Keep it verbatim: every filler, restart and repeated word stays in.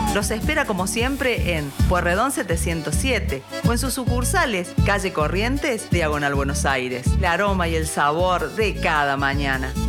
Los espera como siempre en Pueyrredón setecientos siete o en sus sucursales Calle Corrientes, Diagonal Buenos Aires. El aroma y el sabor de cada mañana.